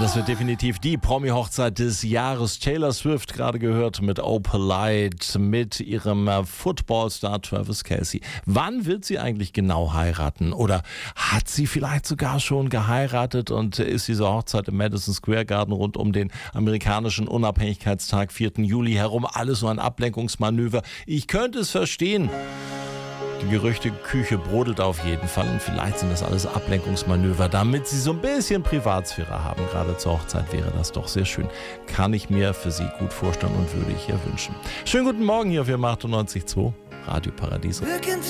Das wird definitiv die Promi-Hochzeit des Jahres. Taylor Swift gerade gehört mit Oh Polite, mit ihrem Footballstar Travis Kelce. Wann wird sie eigentlich genau heiraten? Oder hat sie vielleicht sogar schon geheiratet und ist diese Hochzeit im Madison Square Garden rund um den amerikanischen Unabhängigkeitstag 4. Juli herum alles nur ein Ablenkungsmanöver? Ich könnte es verstehen. Die Gerüchteküche brodelt auf jeden Fall und vielleicht sind das alles Ablenkungsmanöver, damit sie so ein bisschen Privatsphäre haben. Gerade zur Hochzeit wäre das doch sehr schön. Kann ich mir für sie gut vorstellen und würde ich ihr wünschen. Schönen guten Morgen hier auf FM 98.2 Radio Paradies.